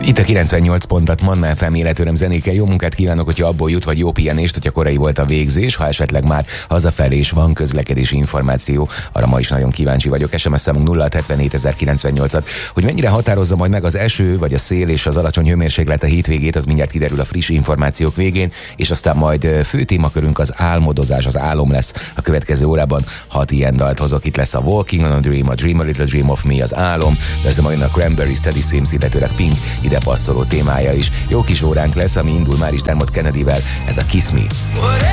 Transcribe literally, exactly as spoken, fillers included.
Itt a kilencvennyolc pontat Manna ef em életöröm zenékkel. Jó munkát kívánok, hogyha abból jut, vagy jó pihenést, hogyha korai volt a végzés, ha esetleg már hazafelé is van közlekedési információ. Arra ma is nagyon kíváncsi vagyok. es em es számunk nulla hetvenhét ezerkilencvennyolcat. Hogy mennyire határozza majd meg az eső, vagy a szél és az alacsony hőmérséklet a hétvégét, az mindjárt kiderül a friss információk végén, és aztán majd fő témakörünk az álmodozás, az álom lesz a következő órában. Hat ilyen dalt hozok, itt lesz a Walking on a Dream, a Dream a Little Dream of Me, az álom, de ez majd a Cranberries, Teddy Swims, illetőleg Pink ide passzoló témája is. Jó kis óránk lesz, ami indul már is Dermot Kennedyvel, ez a Kiss Me.